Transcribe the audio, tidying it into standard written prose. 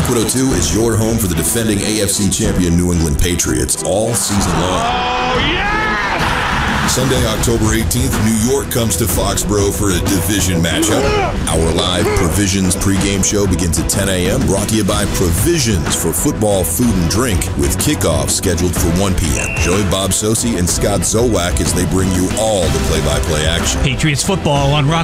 Rock 102 is your home for the defending AFC champion New England Patriots all season long. Oh, yes! Sunday, October 18th, New York comes to Foxborough for a division matchup. Our live Provisions pregame show begins at 10 a.m. Brought to you by Provisions for football, food, and drink, with kickoff scheduled for 1 p.m. Join Bob Sosi and Scott Zowak as they bring you all the play-by-play action. Patriots football on Rock